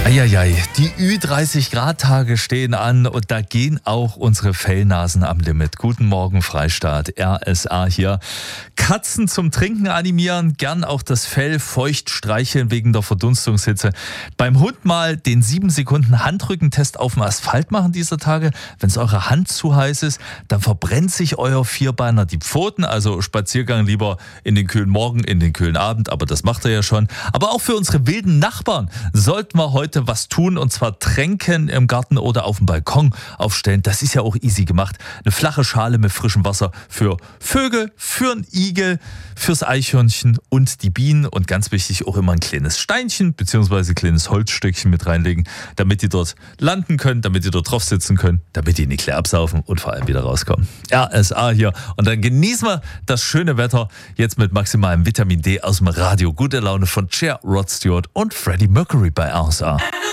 Eieiei, die Ü30-Grad-Tage stehen an und da gehen auch unsere Fellnasen am Limit. Guten Morgen, Freistaat, RSA hier. Katzen zum Trinken animieren, gern auch das Fell feucht streicheln wegen der Verdunstungshitze. Beim Hund mal den 7 Sekunden Handrückentest auf dem Asphalt machen dieser Tage. Wenn es eure Hand zu heiß ist, dann verbrennt sich euer Vierbeiner die Pfoten. Also Spaziergang lieber in den kühlen Morgen, in den kühlen Abend, aber das macht er ja schon. Aber auch für unsere wilden Nachbarn sollten wir heute was tun, und zwar Tränken im Garten oder auf dem Balkon aufstellen. Das ist ja auch easy gemacht. Eine flache Schale mit frischem Wasser für Vögel, für einen Igel, fürs Eichhörnchen und die Bienen, und ganz wichtig auch immer ein kleines Steinchen bzw. ein kleines Holzstückchen mit reinlegen, damit die dort landen können, damit die dort drauf sitzen können, damit die nicht leer absaufen und vor allem wieder rauskommen. RSA hier, und dann genießen wir das schöne Wetter jetzt mit maximalem Vitamin D aus dem Radio. Gute Laune von Cher, Rod Stewart und Freddie Mercury bei RSA.